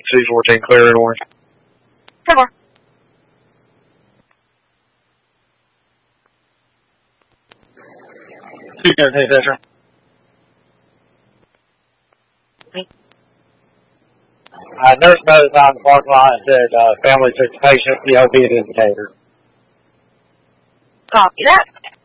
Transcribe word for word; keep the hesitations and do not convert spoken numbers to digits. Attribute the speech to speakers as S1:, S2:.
S1: C fourteen, clear and orange.
S2: ten four.
S1: two seventeen, Fisher.
S3: Uh, nurse notified the parking lot and said uh, family took the patient, the opiate indicator.
S2: Copy that.